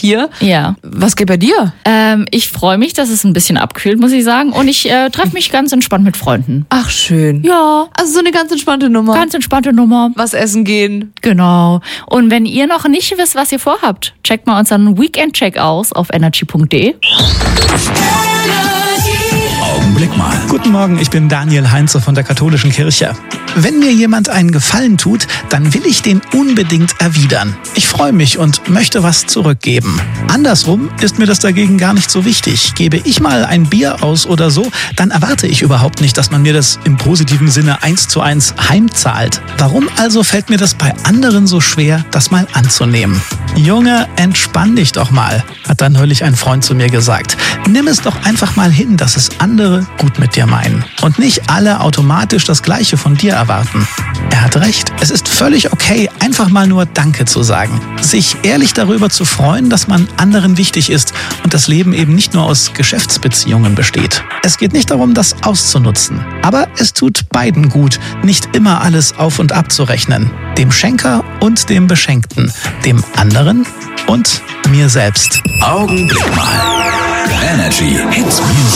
hier. Ja. Was geht bei dir? Ich freue mich, dass es ein bisschen abkühlt, muss ich sagen. Und ich treffe mich ganz entspannt mit Freunden. Ach, schön. Ja. Also so eine ganz entspannte Nummer. Ganz entspannte Nummer. Was essen gehen. Genau. Und wenn ihr noch nicht wisst, was ihr vorhabt, checkt mal unseren Weekend-Check aus auf energy.de. Augenblick mal. Guten Morgen, ich bin Daniel Heinze von der Katholischen Kirche. Wenn mir jemand einen Gefallen tut, dann will ich den unbedingt erwidern. Ich freue mich und möchte was zurückgeben. Andersrum ist mir das dagegen gar nicht so wichtig. Gebe ich mal ein Bier aus oder so, dann erwarte ich überhaupt nicht, dass man mir das im positiven Sinne 1:1 heimzahlt. Warum also fällt mir das bei anderen so schwer, das mal anzunehmen? Junge, entspann dich doch mal, hat dann neulich ein Freund zu mir gesagt. Nimm es doch einfach mal hin, dass es andere gut mit dir meinen und nicht alle automatisch das Gleiche von dir erwarten. Er hat recht. Es ist völlig okay, einfach mal nur Danke zu sagen. Sich ehrlich darüber zu freuen, dass man anderen wichtig ist und das Leben eben nicht nur aus Geschäftsbeziehungen besteht. Es geht nicht darum, das auszunutzen. Aber es tut beiden gut, nicht immer alles auf und ab zu rechnen. Dem Schenker und dem Beschenkten. Dem anderen und mir selbst. Augenblick mal. Energy Hits Music.